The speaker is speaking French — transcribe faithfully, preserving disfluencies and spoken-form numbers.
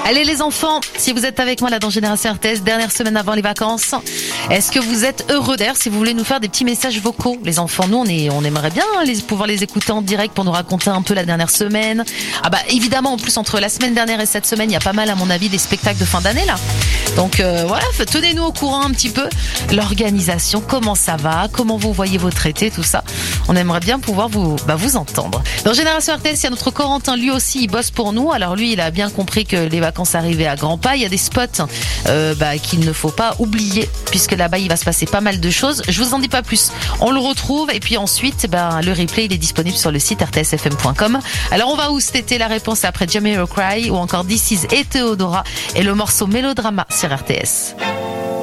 Allez les enfants, si vous êtes avec moi là dans Génération R T S, dernière semaine avant les vacances, est-ce que vous êtes heureux? D'ailleurs, si vous voulez nous faire des petits messages vocaux, les enfants, nous on est, on aimerait bien les, pouvoir les écouter en direct pour nous raconter un peu la dernière semaine. Ah bah évidemment, en plus entre la semaine dernière et cette semaine, il y a pas mal à mon avis des spectacles de fin d'année là. Donc euh, voilà, tenez-nous au courant un petit peu, l'organisation, comment ça va, comment vous voyez votre été, tout ça. On aimerait bien pouvoir vous, bah, vous entendre. Dans Génération R T S, il y a notre Corentin, lui aussi, il bosse pour nous. Alors lui, il a bien compris que les vacances arrivaient à grands pas. Il y a des spots euh, bah, qu'il ne faut pas oublier, puisque là-bas, il va se passer pas mal de choses. Je vous en dis pas plus. On le retrouve et puis ensuite, bah, le replay, il est disponible sur le site r t s f m point com. Alors on va où cet été? La réponse est après Jamiroquai ou encore This Is et Theodora et le morceau Mélodrama sur R T S.